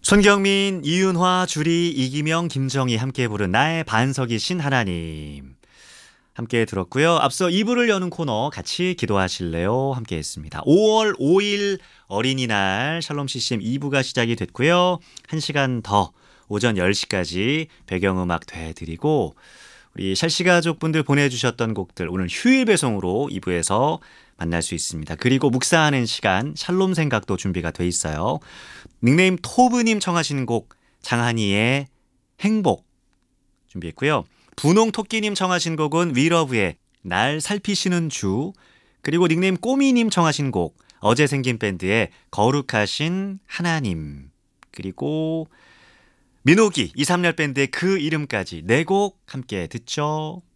손경민, 이윤화, 주리, 이기명, 김정희 함께 부른 나의 반석이신 하나님 함께 들었고요. 앞서 2부를 여는 코너 같이 기도하실래요? 함께 했습니다. 5월 5일 어린이날 샬롬 CCM 2부가 시작이 됐고요. 1시간 더 오전 10시까지 배경음악 되드리고 우리 샬시 가족분들 보내주셨던 곡들 오늘 휴일 배송으로 2부에서 만날 수 있습니다. 그리고 묵상하는 시간 샬롬 생각도 준비가 돼 있어요. 닉네임 토브님 청하신 곡 장한이의 행복 준비했고요. 분홍 토끼님 청하신 곡은 위러브의 날 살피시는 주, 그리고 닉네임 꼬미님 청하신 곡 어제 생긴 밴드의 거룩하신 하나님, 그리고 민호기 2, 3열 밴드의 그 이름까지 4곡 함께 듣죠.